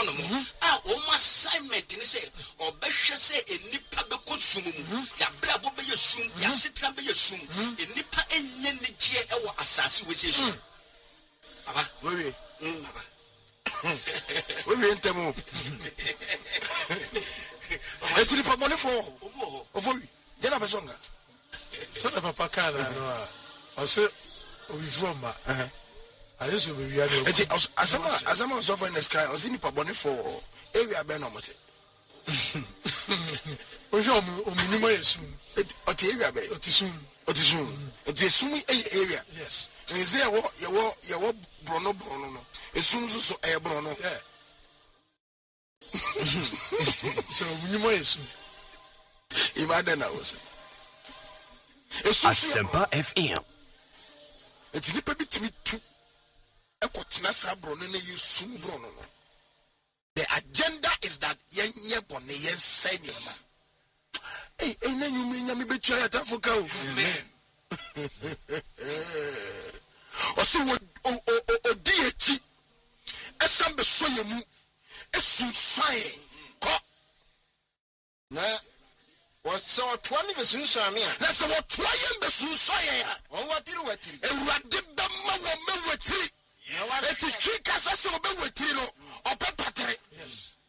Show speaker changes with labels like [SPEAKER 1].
[SPEAKER 1] no mo a o ma assignment ni say obehwe say enipa be kosum mu ya bra bo be yesum ya setra be yesum enipa enye ne gye e wo asase we say sum baba
[SPEAKER 2] we
[SPEAKER 1] baba
[SPEAKER 2] we entemo eti ni pa money for ovowi dey na besonga
[SPEAKER 3] so the papa kana no I say we from I just will be able
[SPEAKER 2] eti asama so for in the sky o ni pa money for area be no mote
[SPEAKER 3] o jo o minimum yesum
[SPEAKER 2] o ti area be
[SPEAKER 3] o ti sum
[SPEAKER 2] eti sum area
[SPEAKER 3] yes
[SPEAKER 2] nze ye wo brono no esum so e brono
[SPEAKER 3] yeah so minimum yesum
[SPEAKER 2] imagine na was
[SPEAKER 4] Asempa FM
[SPEAKER 2] eti nipa bitimi tu ekotena sa brono na yesum brono no. The agenda is that yenye bone yen say niema na nyumri nyame betua ya tafoka o amen o se o di echi esambe soye mu esunsae ko
[SPEAKER 5] na so 20 besunsa me
[SPEAKER 2] na so 20 besunsae ya
[SPEAKER 5] on watiri
[SPEAKER 2] ewrade bemma wo mewatiri eti twika sase wo bewatiri no opepatre
[SPEAKER 3] yes